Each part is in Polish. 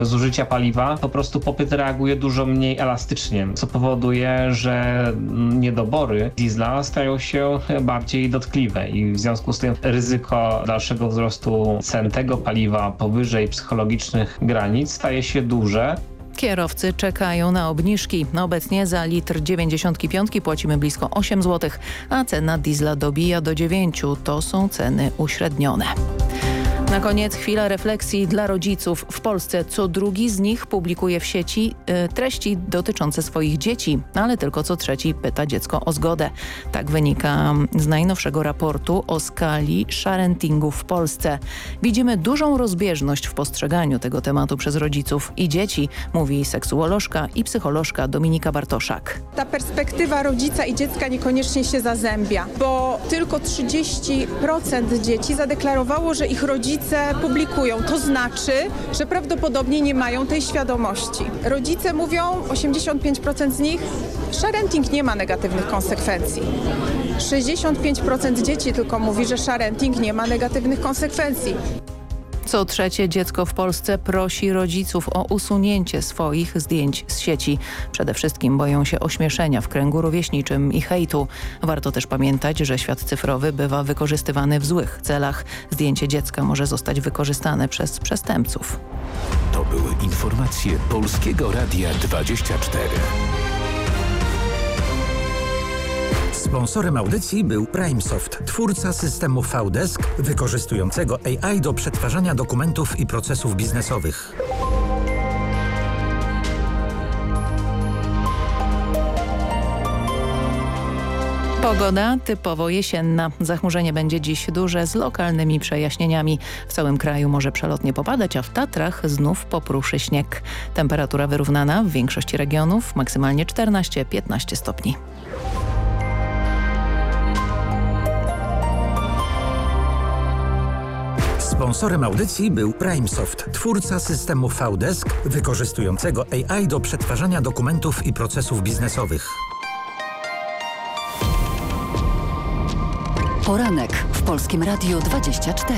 zużycia paliwa, po prostu popyt reaguje dużo mniej elastycznie, co powoduje, że niedobory diesla stają się bardziej dotkliwe i w związku z tym ryzyko dalszego wzrostu cen tego paliwa powyżej psychologicznych granic staje się duże. Kierowcy czekają na obniżki. Obecnie za litr 95 płacimy blisko 8 zł, a cena diesla dobija do 9. To są ceny uśrednione. Na koniec chwila refleksji dla rodziców. W Polsce co drugi z nich publikuje w sieci treści dotyczące swoich dzieci, ale tylko co trzeci pyta dziecko o zgodę. Tak wynika z najnowszego raportu o skali sharentingu w Polsce. Widzimy dużą rozbieżność w postrzeganiu tego tematu przez rodziców i dzieci, mówi seksuolożka i psycholożka Dominika Bartoszak. Ta perspektywa rodzica i dziecka niekoniecznie się zazębia, bo tylko 30% dzieci zadeklarowało, że ich rodzice publikują. To znaczy, że prawdopodobnie nie mają tej świadomości. Rodzice mówią, 85% z nich, sharenting nie ma negatywnych konsekwencji. 65% dzieci tylko mówi, że sharenting nie ma negatywnych konsekwencji. Co trzecie dziecko w Polsce prosi rodziców o usunięcie swoich zdjęć z sieci. Przede wszystkim boją się ośmieszenia w kręgu rówieśniczym i hejtu. Warto też pamiętać, że świat cyfrowy bywa wykorzystywany w złych celach. Zdjęcie dziecka może zostać wykorzystane przez przestępców. To były informacje Polskiego Radia 24. Sponsorem audycji był PrimeSoft, twórca systemu VDesk wykorzystującego AI do przetwarzania dokumentów i procesów biznesowych. Pogoda typowo jesienna. Zachmurzenie będzie dziś duże z lokalnymi przejaśnieniami. W całym kraju może przelotnie popadać, a w Tatrach znów popruszy śnieg. Temperatura wyrównana w większości regionów, maksymalnie 14-15 stopni. Sponsorem audycji był PrimeSoft, twórca systemu VDesk wykorzystującego AI do przetwarzania dokumentów i procesów biznesowych. Poranek w Polskim Radiu 24.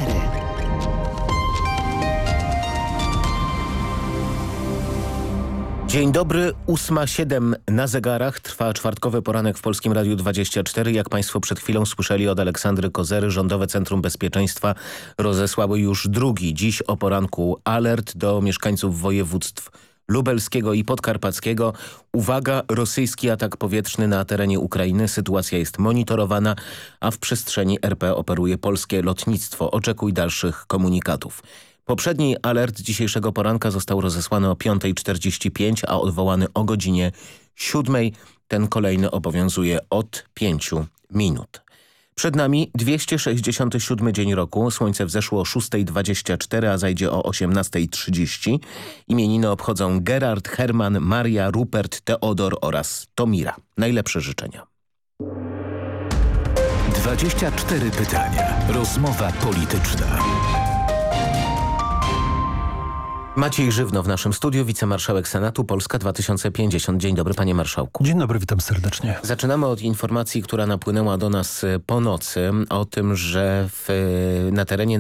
Dzień dobry, 8:07 na zegarach. Trwa czwartkowy poranek w Polskim Radiu 24. Jak Państwo przed chwilą słyszeli od Aleksandry Kozery, Rządowe Centrum Bezpieczeństwa rozesłały już drugi dziś o poranku alert do mieszkańców województw lubelskiego i podkarpackiego. Uwaga, rosyjski atak powietrzny na terenie Ukrainy. Sytuacja jest monitorowana, a w przestrzeni RP operuje polskie lotnictwo. Oczekuj dalszych komunikatów. Poprzedni alert dzisiejszego poranka został rozesłany o 5:45, a odwołany o godzinie 7. Ten kolejny obowiązuje od 5 minut. Przed nami 267 dzień roku. Słońce wzeszło o 6:24, a zajdzie o 18:30. Imieniny obchodzą Gerard, Herman, Maria, Rupert, Teodor oraz Tomira. Najlepsze życzenia. 24 pytania. Rozmowa polityczna. Maciej Żywno w naszym studiu, wicemarszałek Senatu, Polska 2050. Dzień dobry, panie marszałku. Dzień dobry, witam serdecznie. Zaczynamy od informacji, która napłynęła do nas po nocy, o tym, że na terenie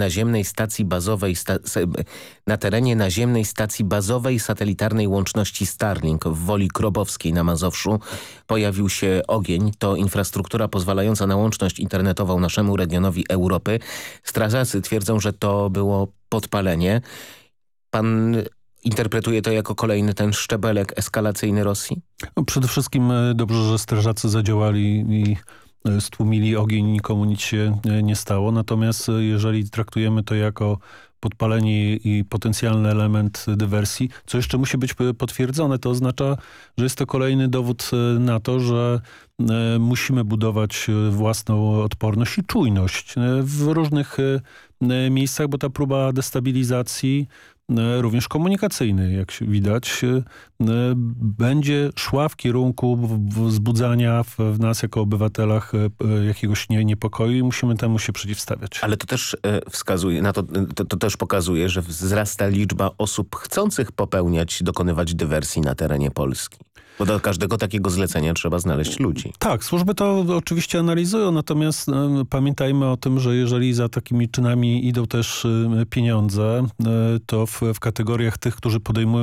naziemnej stacji bazowej satelitarnej łączności Starlink w Woli Krobowskiej na Mazowszu pojawił się ogień. To infrastruktura pozwalająca na łączność internetową naszemu regionowi Europy. Strażacy twierdzą, że to było podpalenie. Pan interpretuje to jako kolejny ten szczebelek eskalacyjny Rosji? No, przede wszystkim dobrze, że strażacy zadziałali i stłumili ogień, nikomu nic się nie stało. Natomiast jeżeli traktujemy to jako podpalenie i potencjalny element dywersji, co jeszcze musi być potwierdzone, to oznacza, że jest to kolejny dowód na to, że musimy budować własną odporność i czujność w różnych miejscach, bo ta próba destabilizacji również komunikacyjny, jak się widać, będzie szła w kierunku wzbudzania w nas jako obywatelach jakiegoś niepokoju i musimy temu się przeciwstawiać. Ale to też wskazuje, to też pokazuje, że wzrasta liczba osób chcących dokonywać dywersji na terenie Polski. Bo do każdego takiego zlecenia trzeba znaleźć ludzi. Tak, służby to oczywiście analizują, natomiast pamiętajmy o tym, że jeżeli za takimi czynami idą też pieniądze, to w kategoriach tych, którzy podejmują